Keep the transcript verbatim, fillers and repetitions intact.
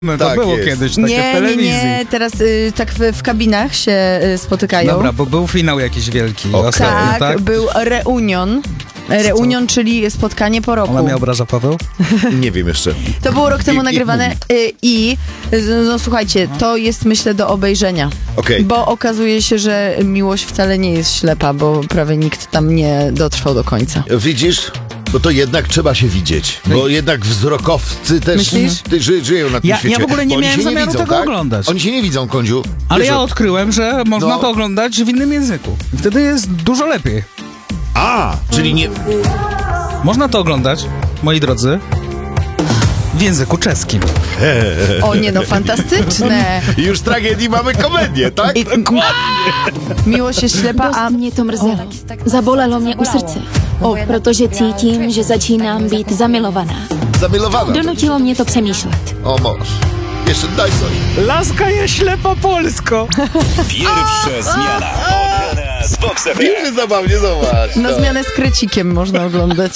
No, to Tak było jest. kiedyś takie w Nie, nie, telewizji. nie, teraz y, tak w, w kabinach się y, spotykają. Dobra, bo był finał jakiś wielki. Okej. Ostatnio, tak, tak? był reunion. Reunion, czyli spotkanie po roku. Ona mnie obraża, Paweł? Nie wiem jeszcze. To było rok temu I- i- nagrywane y, i y, no słuchajcie, to jest myślę do obejrzenia. Okej. Bo okazuje się, że Miłość wcale nie jest ślepa, bo prawie nikt tam nie dotrwał do końca. Widzisz? No to jednak trzeba się widzieć, bo jednak wzrokowcy też Myślisz? ty, ży, żyją na tym Ja- ja świecie. w ogóle nie Bo oni miałem się zamiaru widzą, tego tak? oglądać. Oni się nie widzą, Kądziu. Ale Wiesz, ja o- odkryłem, że można No. to oglądać w innym języku. I wtedy jest dużo lepiej. A, czyli nie... Można to oglądać, moi drodzy, w języku czeskim. O nie no, fantastyczne. I już z tragedii mamy komedię, tak? I, Miłość jest ślepa, a... Dost mě to mrzelo. Zabolelo mě u srdce. Protože cítím, že začínám být zamilovaná. Zamilowana. Donutilo mě to přemýšlet. O, mąż. Jeszcze daj coś. Laska jest ślepa polsko. Pierwsza zmiana. Ochrona z Vox F M. Już jest zabawnie, zobacz. Na No. zmianę z krecikiem można oglądać.